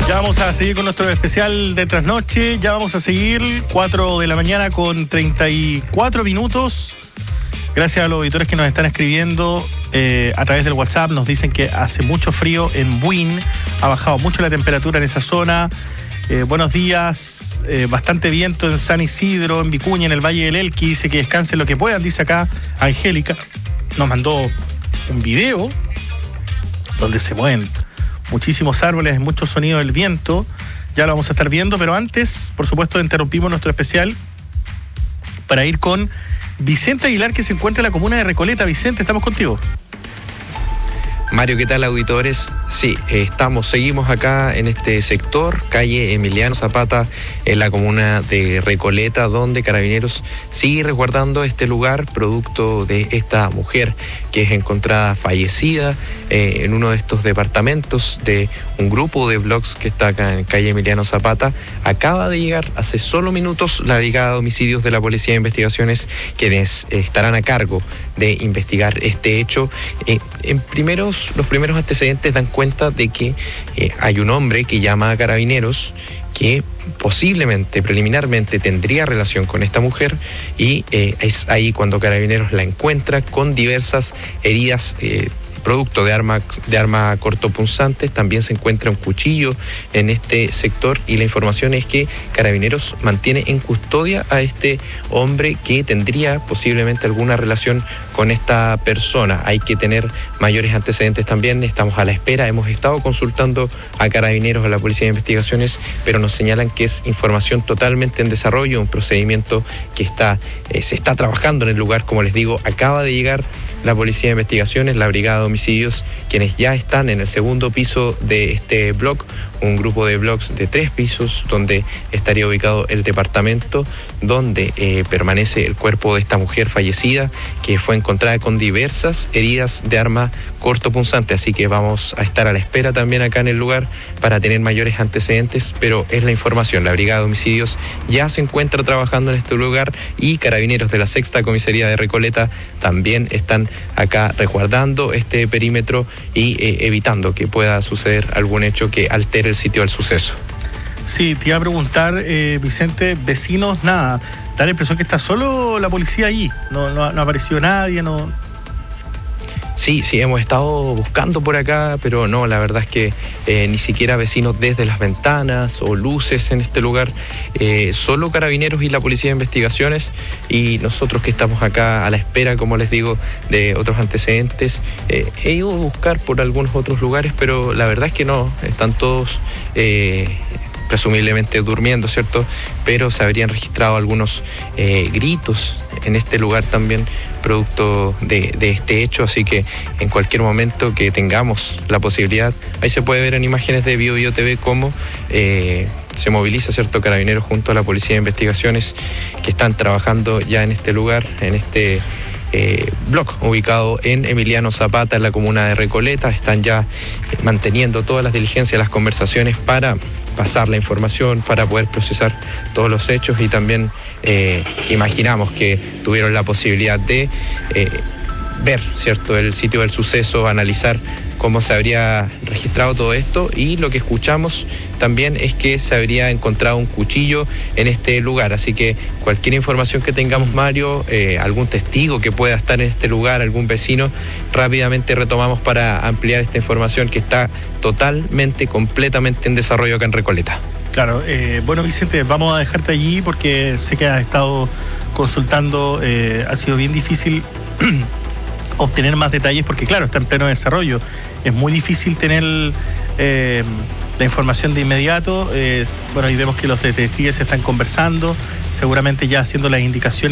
Ya vamos a seguir con nuestro especial de trasnoche. Ya vamos a seguir 4 de la mañana con 34 minutos. Gracias a los auditores que nos están escribiendo a través del WhatsApp. Nos dicen que hace mucho frío en Buin. Ha bajado mucho la temperatura en esa zona. Buenos días. Bastante viento en San Isidro, en Vicuña, en el Valle del Elqui. Dice que descansen lo que puedan, dice acá Angélica. Nos mandó un video donde se mueven muchísimos árboles, mucho sonido del viento. Ya lo vamos a estar viendo, pero antes, por supuesto, interrumpimos nuestro especial para ir con Vicente Aguilar, que se encuentra en la comuna de Recoleta. Vicente, estamos contigo. Mario, ¿qué tal, auditores? Sí, seguimos acá en este sector, calle Emiliano Zapata, en la comuna de Recoleta, donde Carabineros sigue resguardando este lugar producto de esta mujer que es encontrada fallecida en uno de estos departamentos de un grupo de blogs que está acá en calle Emiliano Zapata. Acaba de llegar hace solo minutos la Brigada de Homicidios de la Policía de Investigaciones, quienes estarán a cargo de investigar este hecho. Los primeros antecedentes dan cuenta de que hay un hombre que llama a Carabineros que posiblemente, preliminarmente, tendría relación con esta mujer, y es ahí cuando Carabineros la encuentra con diversas heridas producto de arma cortopunzante. También se encuentra un cuchillo en este sector, y la información es que Carabineros mantiene en custodia a este hombre que tendría posiblemente alguna relación con esta persona. Hay que tener mayores antecedentes también. Estamos a la espera. Hemos estado consultando a Carabineros, a la Policía de Investigaciones, pero nos señalan que es información totalmente en desarrollo, un procedimiento que se está trabajando en el lugar. Como les digo, acaba de llegar la Policía de Investigaciones, la Brigada de Homicidios, quienes ya están en el segundo piso de este blog, un grupo de blogs de 3 pisos, donde estaría ubicado el departamento donde permanece el cuerpo de esta mujer fallecida, que fue encontrada con diversas heridas de arma cortopunzante. Así que vamos a estar a la espera también acá en el lugar para tener mayores antecedentes, pero es la información. La Brigada de Homicidios ya se encuentra trabajando en este lugar, y Carabineros de la 6ª Comisaría de Recoleta también están acá resguardando este perímetro y evitando que pueda suceder algún hecho que altere el sitio del suceso. Sí, te iba a preguntar, Vicente, vecinos, nada. Da la impresión que está solo la policía allí. No ha aparecido nadie, no. Sí, hemos estado buscando por acá, pero no, la verdad es que ni siquiera vecinos desde las ventanas o luces en este lugar, solo Carabineros y la Policía de Investigaciones, y nosotros que estamos acá a la espera, como les digo, de otros antecedentes. He ido a buscar por algunos otros lugares, pero la verdad es que no, están todos presumiblemente durmiendo, ¿cierto? Pero se habrían registrado algunos gritos en este lugar también, producto de este hecho. Así que en cualquier momento que tengamos la posibilidad, ahí se puede ver en imágenes de Bio TV cómo se moviliza, ¿cierto?, Carabineros junto a la Policía de Investigaciones, que están trabajando ya en este lugar, en este blog ubicado en Emiliano Zapata, en la comuna de Recoleta. Están ya manteniendo todas las diligencias, las conversaciones para pasar la información, para poder procesar todos los hechos, y también imaginamos que tuvieron la posibilidad de ver, ¿cierto?, el sitio del suceso, analizar cómo se habría registrado todo esto, y lo que escuchamos también es que se habría encontrado un cuchillo en este lugar. Así que cualquier información que tengamos, Mario, algún testigo que pueda estar en este lugar, algún vecino, rápidamente retomamos para ampliar esta información que está totalmente, completamente en desarrollo acá en Recoleta. Claro, bueno, Vicente, vamos a dejarte allí porque sé que has estado consultando. Ha sido bien difícil obtener más detalles porque, claro, está en pleno desarrollo. Es muy difícil tener la información de inmediato. Bueno, ahí vemos que los detectives están conversando, seguramente ya haciendo las indicaciones